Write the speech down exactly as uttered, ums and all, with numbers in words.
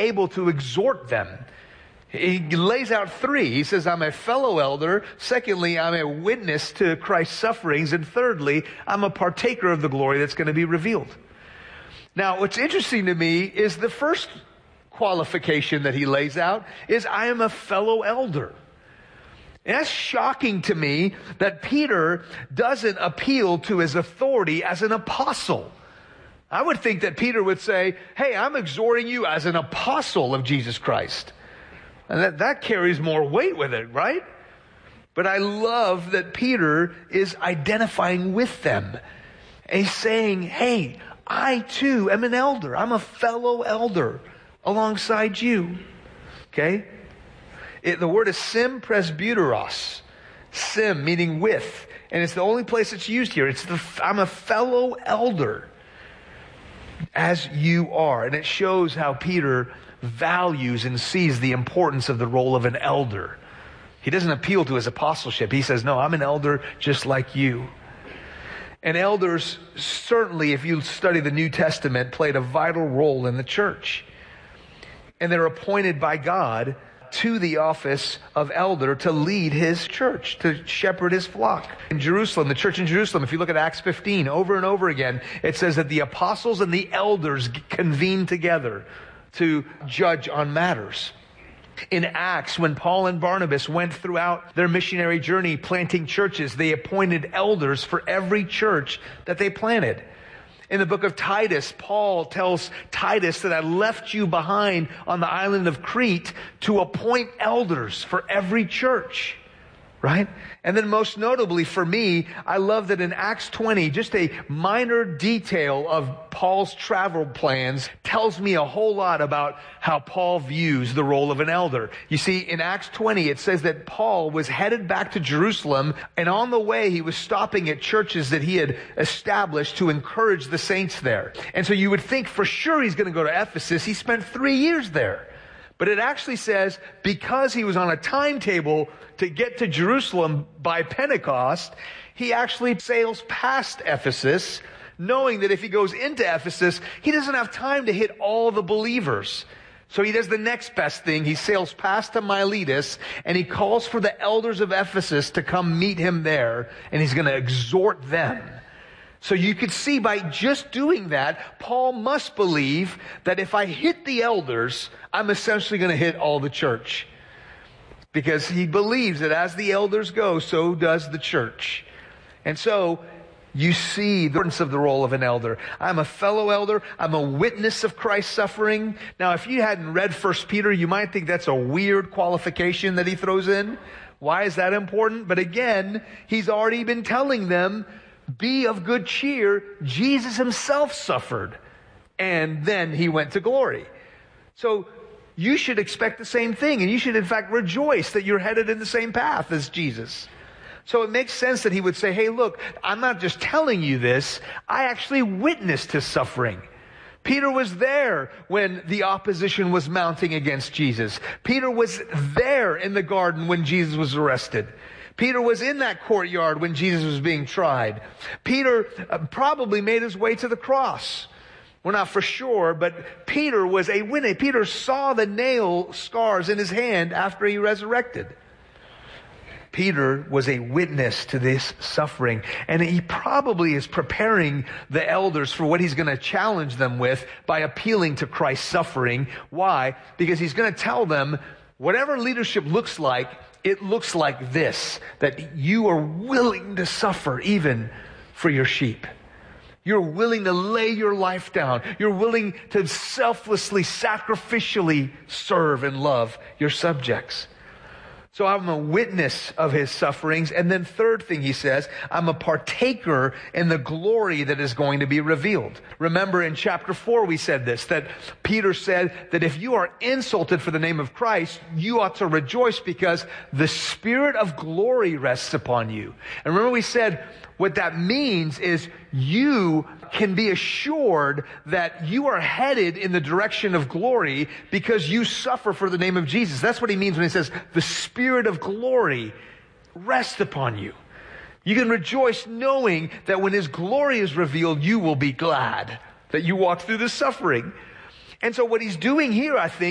able to exhort them. He lays out three. He says, I'm a fellow elder. Secondly, I'm a witness to Christ's sufferings. And thirdly, I'm a partaker of the glory that's going to be revealed. Now, what's interesting to me is the first qualification that he lays out is, I am a fellow elder. And that's shocking to me that Peter doesn't appeal to his authority as an apostle. I would think that Peter would say, hey, I'm exhorting you as an apostle of Jesus Christ. And that, that carries more weight with it, right? But I love that Peter is identifying with them. And he's saying, hey, I too am an elder. I'm a fellow elder alongside you. Okay? It, the word is sympresbyteros. Sim, meaning with. And it's the only place it's used here. It's the, I'm a fellow elder as you are. And it shows how Peter values and sees the importance of the role of an elder. He doesn't appeal to his apostleship. He says, no, I'm an elder just like you. And elders, certainly, if you study the New Testament, played a vital role in the church. And they're appointed by God to the office of elder to lead his church, to shepherd his flock. In Jerusalem, the church in Jerusalem, if you look at Acts fifteen, over and over again, it says that the apostles and the elders convened together to judge on matters. In Acts, when Paul and Barnabas went throughout their missionary journey planting churches, they appointed elders for every church that they planted. In the book of Titus, Paul tells Titus that I left you behind on the island of Crete to appoint elders for every church. Right? And then most notably for me, I love that in Acts twenty, just a minor detail of Paul's travel plans tells me a whole lot about how Paul views the role of an elder. You see, in Acts twenty, it says that Paul was headed back to Jerusalem, and on the way he was stopping at churches that he had established to encourage the saints there. And so you would think for sure he's going to go to Ephesus. He spent three years there. But it actually says because he was on a timetable to get to Jerusalem by Pentecost, he actually sails past Ephesus, knowing that if he goes into Ephesus, he doesn't have time to hit all the believers. So he does the next best thing. He sails past to Miletus, and he calls for the elders of Ephesus to come meet him there, and he's going to exhort them. So you could see by just doing that, Paul must believe that if I hit the elders, I'm essentially going to hit all the church. Because he believes that as the elders go, so does the church. And so you see the importance of the role of an elder. I'm a fellow elder. I'm a witness of Christ's suffering. Now, if you hadn't read First Peter, you might think that's a weird qualification that he throws in. Why is that important? But again, he's already been telling them, be of good cheer. Jesus himself suffered, and then he went to glory. So you should expect the same thing, and you should in fact rejoice that you're headed in the same path as Jesus. So it makes sense that he would say, hey, look, I'm not just telling you this. I actually witnessed his suffering. Peter was there when the opposition was mounting against Jesus. Peter was there in the garden when Jesus was arrested. Peter was in that courtyard when Jesus was being tried. Peter uh, probably made his way to the cross. We're not for sure, but Peter was a witness. Peter saw the nail scars in his hand after he resurrected. Peter was a witness to this suffering, and he probably is preparing the elders for what he's going to challenge them with by appealing to Christ's suffering. Why? Because he's going to tell them, whatever leadership looks like, it looks like this, that you are willing to suffer even for your sheep. You're willing to lay your life down. You're willing to selflessly, sacrificially serve and love your subjects. So I'm a witness of his sufferings. And then third thing he says, I'm a partaker in the glory that is going to be revealed. Remember in chapter four we said this, that Peter said that if you are insulted for the name of Christ, you ought to rejoice because the Spirit of glory rests upon you. And remember we said what that means is you can be assured that you are headed in the direction of glory because you suffer for the name of Jesus. That's what he means when he says the Spirit of glory rests upon you. You can rejoice knowing that when his glory is revealed, you will be glad that you walked through the suffering. And so what he's doing here, I think,